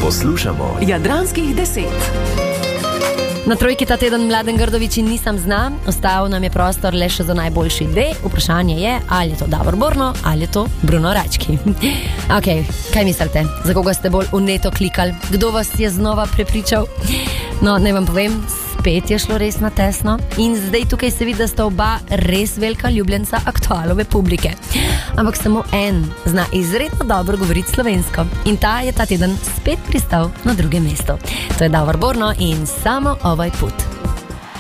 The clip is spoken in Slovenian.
Poslušamo Jadranskih 10. Na trojki ta teden Mladen Grdović in Nisam zna. Ostal nam je prostor le še za najboljši ide. Vprašanje je, ali je to Davor Borno ali je to Bruno Rački. Ok, kaj mislite? Za koga ste bolj vneto klikali? Kdo vas je znova prepričal? No, ne vam povem, spet je šlo res na tesno. In zdaj tukaj se vidi, da sta oba res velika ljubljenca aktualove publike. Ampak samo en zna izredno dobro govoriti slovensko. In ta je ta teden spet pristal na drugem mestu. To je Davor Borno in Samo ovaj put.